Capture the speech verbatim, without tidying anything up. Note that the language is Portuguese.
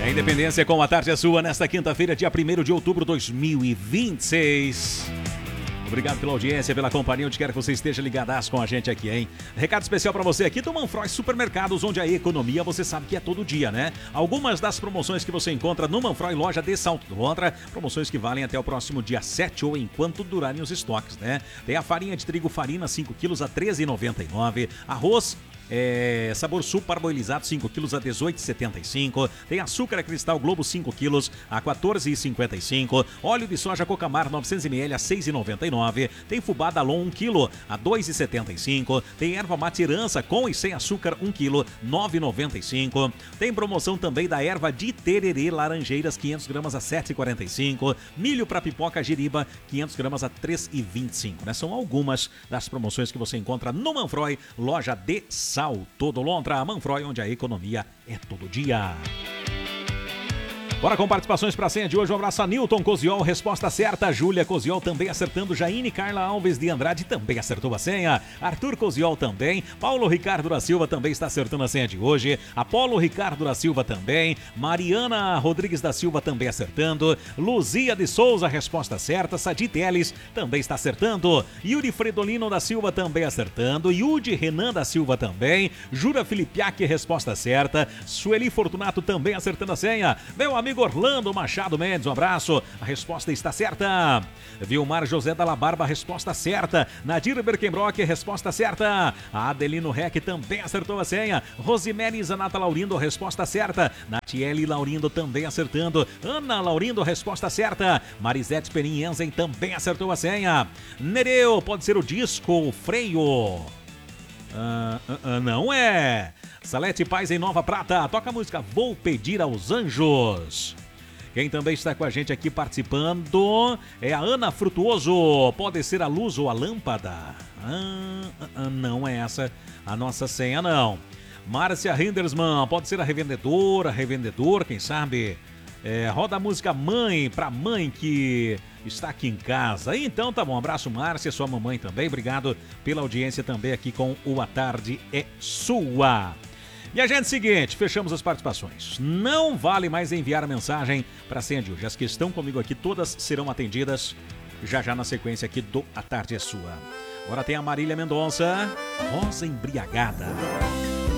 A Independência com a tarde é sua nesta quinta-feira, dia primeiro de outubro de dois mil e vinte e seis. Obrigado pela audiência, pela companhia, onde quer que você esteja ligadaço com a gente aqui, hein? Recado especial pra você aqui do Manfroy Supermercados, onde a economia você sabe que é todo dia, né? Algumas das promoções que você encontra no Manfroy Loja de Salto do Lontra, promoções que valem até o próximo dia sete ou enquanto durarem os estoques, né? Tem a farinha de trigo Farina cinco quilos a treze reais e noventa e nove centavos, arroz É, sabor sul parboilizado cinco quilos a dezoito reais e setenta e cinco centavos. Tem açúcar cristal Globo cinco quilos a quatorze reais e cinquenta e cinco centavos. Óleo de soja Cocamar novecentos mililitros a seis reais e noventa e nove centavos. Tem fubá Dalon um quilo a dois reais e setenta e cinco centavos. Tem erva mate herança com e sem açúcar um quilo nove reais e noventa e cinco centavos. Tem promoção também da erva de tererê laranjeiras quinhentos gramas a sete reais e quarenta e cinco centavos. Milho para pipoca Jiriba quinhentos gramas a três reais e vinte e cinco centavos, né? São algumas das promoções que você encontra no Manfroy Loja de Salto do Lontra. Manfroy, onde a economia é todo dia. Bora com participações para a senha de hoje. Um abraço a Newton Coziol, resposta certa. Júlia Coziol também acertando. Jaine Carla Alves de Andrade também acertou a senha. Arthur Coziol também. Paulo Ricardo da Silva também está acertando a senha de hoje. Apolo Ricardo da Silva também. Mariana Rodrigues da Silva também acertando. Luzia de Souza, resposta certa. Sadi Teles também está acertando. Yuri Fredolino da Silva também acertando. Yudi Renan da Silva também. Jura Filipiak, resposta certa. Sueli Fortunato também acertando a senha. Meu amigo Orlando Machado Mendes, um abraço. A resposta está certa. Vilmar José da La Barba, resposta certa. Nadir Berkenbrock, resposta certa. A Adelino Rec também acertou a senha. Rosimere Zanata Laurindo, resposta certa. Natiele Laurindo também acertando. Ana Laurindo, resposta certa. Marisete Peninhensen também acertou a senha. Nereu, pode ser o disco ou o freio? Ah, ah, ah, não é. Salete Paz em Nova Prata, toca a música Vou Pedir aos Anjos. Quem também está com a gente aqui participando é a Ana Frutuoso. Pode ser a luz ou a lâmpada? Ah, ah, não é essa a nossa senha, não. Márcia Hindersman, pode ser a revendedora, revendedor, quem sabe? É, roda a música Mãe, pra mãe que está aqui em casa. Então tá bom, abraço Márcia, sua mamãe também. Obrigado pela audiência também aqui com o A Tarde é Sua. E a gente, seguinte, fechamos as participações. Não vale mais enviar a mensagem para a senha de hoje. As que estão comigo aqui, todas serão atendidas já já na sequência aqui do A Tarde é Sua. Agora tem a Marília Mendonça, Rosa Embriagada.